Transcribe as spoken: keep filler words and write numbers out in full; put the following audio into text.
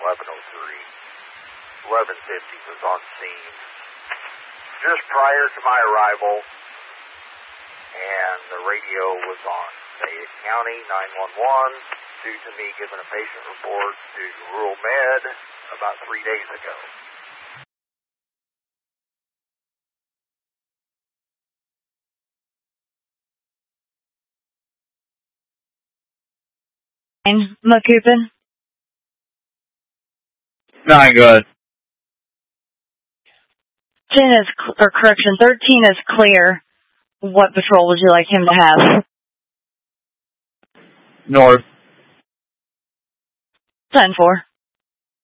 eleven oh three. eleven fifty was on scene just prior to my arrival, and the radio was on. Fayette County nine one one, due to me giving a patient report to Rural Med about three days ago. McCoopin? Nine, go ahead. ten is, or correction, thirteen is clear. What patrol would you like him to have? North. ten four.